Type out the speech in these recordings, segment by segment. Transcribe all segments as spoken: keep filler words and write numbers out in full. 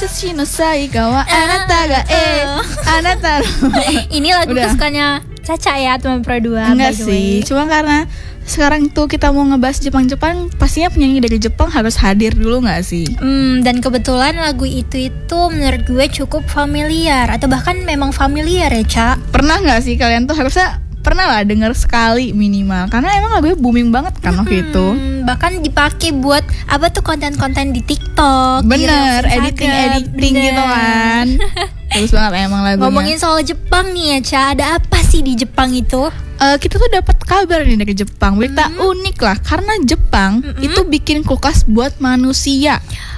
Watashi no saiga wa anata ga e anata no. Ini lagu Udah. kesukaannya Caca ya, teman Pro dua. Enggak sih, cuma karena sekarang tuh kita mau ngebahas Jepang-Jepang, pastinya penyanyi dari Jepang harus hadir dulu gak sih? Hmm, dan kebetulan lagu itu itu menurut gue cukup familiar, atau bahkan memang familiar ya, Ca. Pernah gak sih kalian tuh harusnya pernah lah denger sekali minimal, karena emang lagunya booming banget kan waktu Hmm, itu. bahkan dipakai buat apa tuh konten-konten di TikTok. Bener, di Reels, editing-editing Instagram, gitu bener. kan. Terus banget emang lagunya. Ngomongin soal Jepang nih ya, Ca, ada apa sih di Jepang itu? Uh, kita tuh dapat kabar nih dari Jepang, berita Hmm. unik lah, karena Jepang Mm-mm. itu bikin kulkas buat manusia.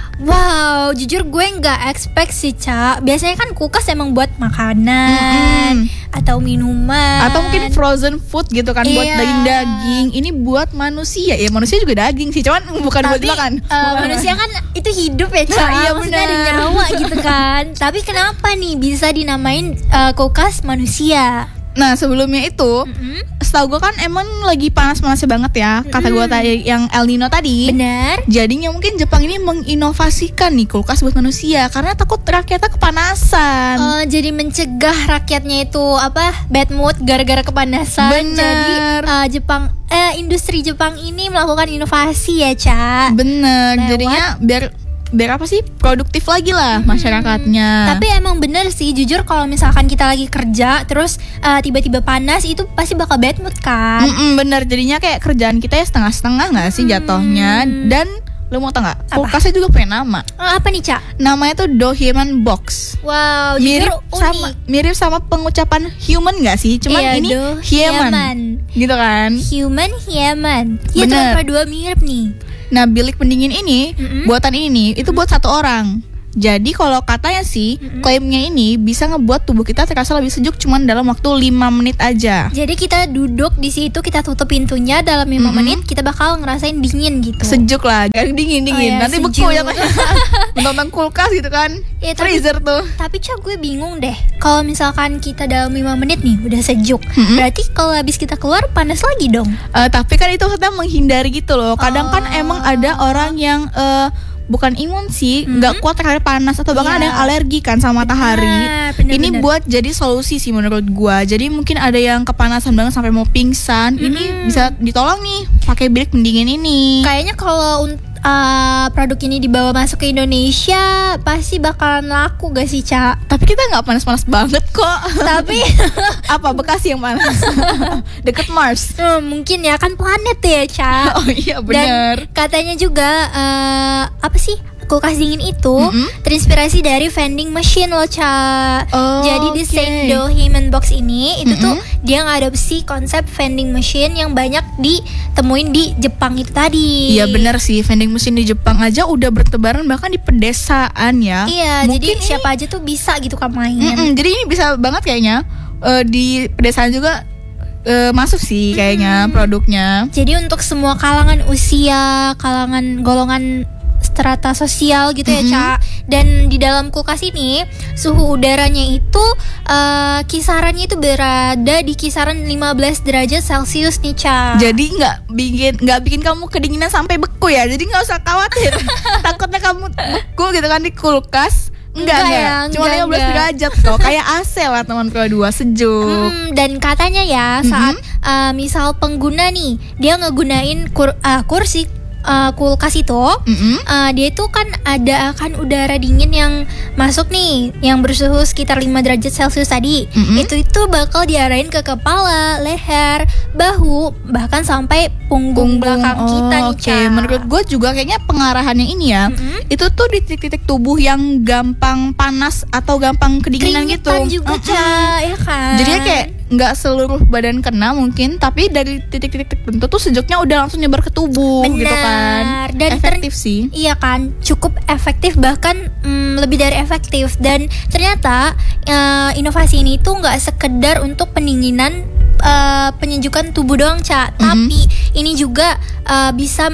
Wow, jujur gue nggak expect sih, Ca. Biasanya kan kulkas emang buat makanan Mm-mm. atau minuman, Atau mungkin frozen food gitu kan, buat Iya. daging-daging. Ini buat manusia, ya manusia juga daging sih, cuman bukan buat Tapi makan. eh, manusia kan itu hidup ya, Ca. Iya, Maksudnya ada benar. nyawa gitu kan. Tapi kenapa nih bisa dinamain eh, kulkas manusia? Nah sebelumnya itu, Mm-mm. setahu gue kan emang lagi panas-panasnya banget ya, kata gue tadi yang El Nino tadi. Benar. Jadinya mungkin Jepang ini menginovasikan nih kulkas buat manusia karena takut rakyatnya kepanasan. Eh, jadi mencegah rakyatnya itu apa bad mood gara-gara kepanasan. Bener. Jadi eh, Jepang eh industri Jepang ini melakukan inovasi ya, Ca. Bener, Lewat- jadinya biar biar apa sih produktif lagi lah masyarakatnya. Tapi emang bener sih, jujur kalau misalkan kita lagi kerja terus eh, tiba-tiba panas itu pasti bakal bad mood kan. Mm-mm, bener, jadinya kayak kerjaan kita ya setengah-setengah nggak sih jatuhnya. Dan lu mau tau nggak? Apa? Kulkasnya juga punya nama. Eh, apa nih, Ca? Namanya tuh Dohyeman Box. Wow, Mirip jujur unik. sama mirip sama pengucapan human nggak sih? Cuman Iya, ini Dohyeman. Hieman, gitu kan? Human Hieman. Ya, Bener. teman dua mirip nih. Nah bilik pendingin ini, Mm-mm. buatan ini nih, itu buat satu orang. Jadi kalau katanya sih, Mm-mm. klaimnya ini bisa ngebuat tubuh kita terasa lebih sejuk cuman dalam waktu lima menit aja. Jadi kita duduk di situ, kita tutup pintunya dalam lima Mm-mm. menit, kita bakal ngerasain dingin gitu. Sejuk lah, jangan dingin dingin. Oh, ya, Nanti beku sejuk. ya menonton kulkas gitu kan, Ya, tapi- freezer tuh. Tapi, Ca, gue bingung deh. Kalau misalkan kita dalam lima menit nih udah sejuk, Mm-mm. berarti kalau habis kita keluar panas lagi dong. Eh, tapi kan itu kita menghindari gitu loh. Kadang kan Oh. emang ada orang yang eh, bukan imun sih, nggak Mhm. kuat terhadap panas atau bahkan Iya. ada yang alergi kan sama matahari. Benar, benar, Ini benar. buat jadi solusi sih menurut gua. Jadi mungkin ada yang kepanasan banget sampai mau pingsan. Ini Mm-mm. bisa ditolong nih pakai bilik pendingin ini. Kayaknya kalau un- uh, produk ini dibawa masuk ke Indonesia pasti bakalan laku gak sih, Ca? Tapi kita nggak panas-panas banget kok. Tapi Apa Bekasi yang panas? Deket Mars. hmm, mungkin ya kan planet ya, Ca. Oh iya Dan benar. katanya juga eh, apa sih kulkas dingin itu Mm-mm. terinspirasi dari vending machine loh, Ca. Oh, Jadi di oke. Sendo Hieman Box ini itu tuh Mm-mm. dia ngadopsi konsep vending machine yang banyak ditemuin di Jepang itu tadi. Iya benar sih, vending machine di Jepang aja udah bertebaran bahkan di pedesaan ya. Iya, Mungkin jadi ini- siapa aja tuh bisa gitu kan main. Mm-mm, jadi ini bisa banget kayaknya eh, di pedesaan juga eh, masuk sih kayaknya produknya. Jadi untuk semua kalangan usia, kalangan golongan strata sosial gitu ya, Mhm. Ca. Dan di dalam kulkas ini suhu udaranya itu eh, kisarannya itu berada di kisaran lima belas derajat Celcius nih, Ca. Jadi nggak bikin nggak bikin kamu kedinginan sampai beku ya. Jadi nggak usah khawatir. Takutnya kamu beku gitu kan di kulkas. Enggak, Enggak enggak. ya, Cuma enggak, lima belas enggak. derajat kok. Kayak A C lah teman Pro dua, sejuk. Hmm, dan katanya ya saat eh, misal pengguna nih dia ngegunain kur- ah, kursi eh, kulkas itu, Mm-mm. eh, dia itu kan ada akan udara dingin yang masuk nih yang bersuhu sekitar lima derajat Celcius tadi. Mm-mm. Itu itu bakal diarahin ke kepala, leher, bahu, bahkan sampai punggung, belakang Oh, kita nih, Oke, Ca. menurut gue juga kayaknya pengarahannya ini ya. Mm-mm. Itu tuh di titik-titik tubuh yang gampang panas atau gampang kedinginan gitu. Keringetan juga, Mm-mm. Ca, ya kan? Jadinya kayak nggak seluruh badan kena mungkin, tapi dari titik-titik tertentu tuh sejuknya udah langsung nyebar ke tubuh gitu kan. Benar. Dan efektif sih. Iya kan, cukup efektif, bahkan mm, lebih dari efektif. Dan ternyata eh, inovasi ini tuh nggak sekedar untuk pendinginan eh, penyejukan tubuh doang, Ca. Mhm. Tapi ini juga eh, bisa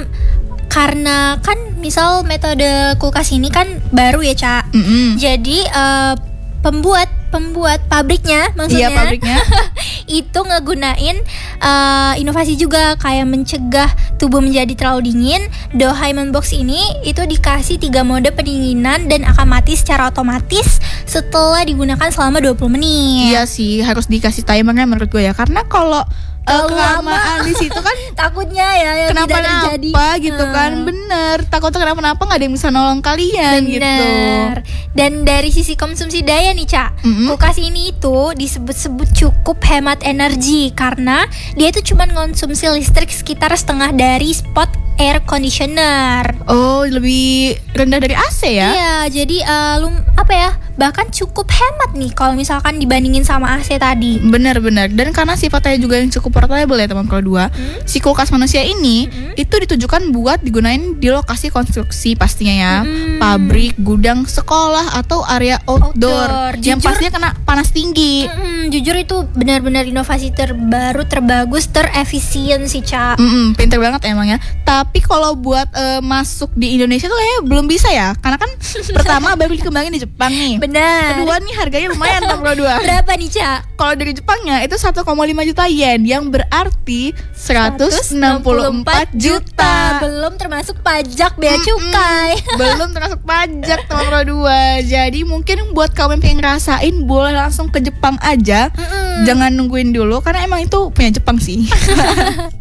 karena kan misal metode kulkas ini kan baru ya, Ca. Mm-mm. Jadi eh, pembuat pembuat pabriknya maksudnya Iya pabriknya. itu ngegunain uh, inovasi juga kayak mencegah tubuh menjadi terlalu dingin. Dohaimon Box ini itu dikasih tiga mode pendinginan dan akan mati secara otomatis setelah digunakan selama dua puluh menit. Iya sih, harus dikasih timernya menurut gue ya. Karena kalau uh, kelamaan di situ kan takutnya ya yang tidak terjadi kenapa-napa gitu Hmm. kan. Bener, takutnya kenapa-napa nggak ada yang bisa nolong kalian gitu. Bener. Dan dari sisi konsumsi daya nih Cak, Mm-mm. kulkas ini itu disebut-sebut cukup hemat energi karena dia itu cuma konsumsi listrik sekitar setengah dari spot air conditioner. Oh, lebih rendah dari A C ya? Iya, jadi uh, lum, apa ya? Bahkan cukup hemat nih kalau misalkan dibandingin sama A C tadi. Benar-benar. Dan karena sifatnya juga yang cukup portable ya teman Pro dua, Hmm? si kulkas manusia ini Hmm? itu ditujukan buat digunain di lokasi konstruksi pastinya ya, Hmm. pabrik, gudang, sekolah atau area outdoor, Outdoor. yang Jujur- pastinya kena panas tinggi. Mm-mm, jujur itu benar-benar inovasi terbaru, terbagus, terefisien sih Cak. Mm-mm, pinter banget emang ya. Tapi kalau buat eh, masuk di Indonesia tuh kayaknya belum bisa ya, karena kan pertama baru dikembangin di Jepang nih. Benar. Kedua nih harganya lumayan teman Pro dua. Berapa nih Cak? Kalau dari Jepangnya itu satu koma lima juta yen, yang berarti seratus enam puluh empat juta. Belum termasuk pajak bea Mm-mm. cukai. Belum termasuk pajak teman Pro dua. Jadi mungkin buat kamu yang pengen ngerasain, boleh langsung ke Jepang aja. Mm-mm. Jangan nungguin dulu karena emang itu punya Jepang sih.